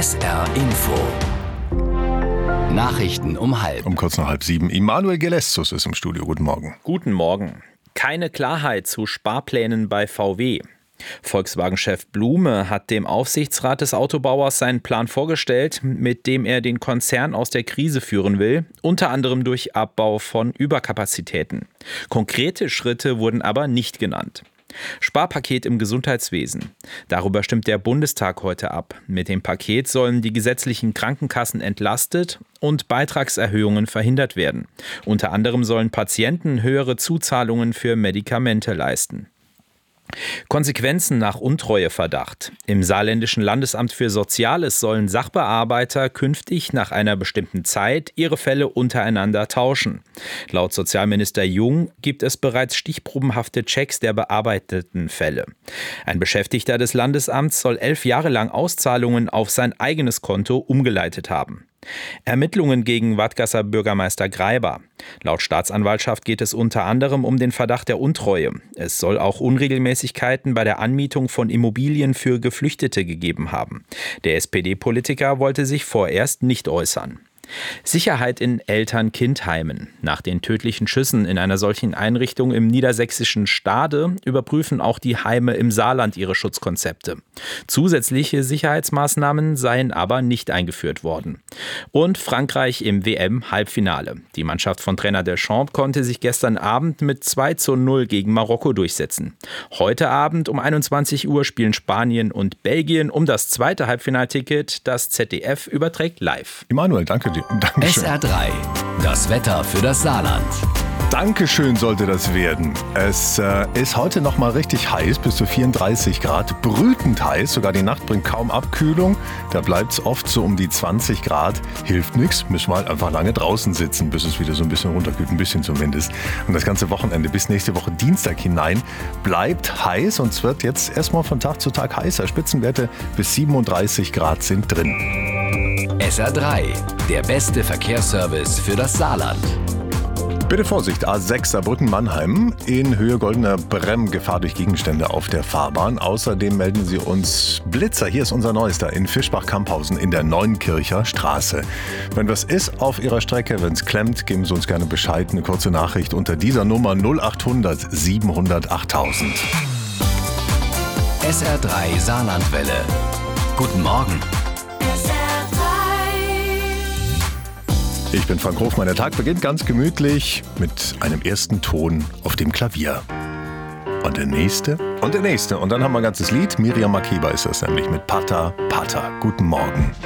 SR Info. Nachrichten um 6:30. Um kurz nach 6:30. Immanuel Gelestus ist im Studio. Guten Morgen. Guten Morgen. Keine Klarheit zu Sparplänen bei VW. Volkswagen-Chef Blume hat dem Aufsichtsrat des Autobauers seinen Plan vorgestellt, mit dem er den Konzern aus der Krise führen will, unter anderem durch Abbau von Überkapazitäten. Konkrete Schritte wurden aber nicht genannt. Sparpaket im Gesundheitswesen. Darüber stimmt der Bundestag heute ab. Mit dem Paket sollen die gesetzlichen Krankenkassen entlastet und Beitragserhöhungen verhindert werden. Unter anderem sollen Patienten höhere Zuzahlungen für Medikamente leisten. Konsequenzen nach Untreueverdacht. Im Saarländischen Landesamt für Soziales sollen Sachbearbeiter künftig nach einer bestimmten Zeit ihre Fälle untereinander tauschen. Laut Sozialminister Jung gibt es bereits stichprobenhafte Checks der bearbeiteten Fälle. Ein Beschäftigter des Landesamts soll 11 Jahre lang Auszahlungen auf sein eigenes Konto umgeleitet haben. Ermittlungen gegen Wadgasser Bürgermeister Greiber. Laut Staatsanwaltschaft geht es unter anderem um den Verdacht der Untreue. Es soll auch Unregelmäßigkeiten bei der Anmietung von Immobilien für Geflüchtete gegeben haben. Der SPD-Politiker wollte sich vorerst nicht äußern. Sicherheit in Eltern-Kind-Heimen. Nach den tödlichen Schüssen in einer solchen Einrichtung im niedersächsischen Stade überprüfen auch die Heime im Saarland ihre Schutzkonzepte. Zusätzliche Sicherheitsmaßnahmen seien aber nicht eingeführt worden. Und Frankreich im WM-Halbfinale. Die Mannschaft von Trainer Deschamps konnte sich gestern Abend mit 2:0 gegen Marokko durchsetzen. Heute Abend um 21 Uhr spielen Spanien und Belgien um das zweite Halbfinalticket. Das ZDF überträgt live. Immanuel, danke dir. Dankeschön. SR3, das Wetter für das Saarland. Dankeschön sollte das werden. Es ist heute noch mal richtig heiß, bis zu 34 Grad. Brütend heiß, sogar die Nacht bringt kaum Abkühlung. Da bleibt es oft so um die 20 Grad. Hilft nichts, müssen wir halt einfach lange draußen sitzen, bis es wieder so ein bisschen runterkühlt, ein bisschen zumindest. Und das ganze Wochenende bis nächste Woche Dienstag hinein bleibt heiß und es wird jetzt erstmal von Tag zu Tag heißer. Spitzenwerte bis 37 Grad sind drin. SR3, der beste Verkehrsservice für das Saarland. Bitte Vorsicht, A6 Saarbrücken-Mannheim in Höhe Goldener Bremm, Gefahr durch Gegenstände auf der Fahrbahn. Außerdem melden Sie uns Blitzer, hier ist unser Neuester, in Fischbach-Kamphausen in der Neunkircher Straße. Wenn was ist auf Ihrer Strecke, wenn es klemmt, geben Sie uns gerne Bescheid. Eine kurze Nachricht unter dieser Nummer 0800 700 8000. SR3 Saarlandwelle. Guten Morgen. Ich bin Frank Hofmann. Der Tag beginnt ganz gemütlich mit einem ersten Ton auf dem Klavier. Und der nächste und der nächste. Und dann haben wir ein ganzes Lied. Miriam Makeba ist das nämlich mit Pata Pata. Guten Morgen.